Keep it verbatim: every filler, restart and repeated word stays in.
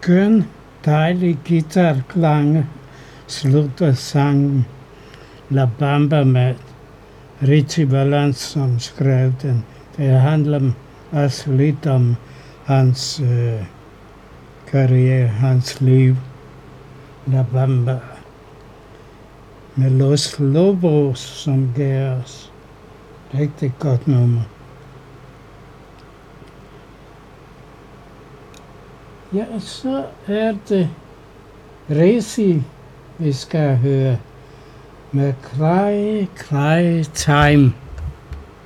skøn, dejlig guitarklange slutter sangen La Bamba med. Richie Valens, som skrev den. Det handler også lidt om hans øh, karriere, hans liv. La Bamba. Med Los Lobos, som gav os rigtig godt nummer. Ja, så er det Resi, vi skal høre med Cry, Cry Time.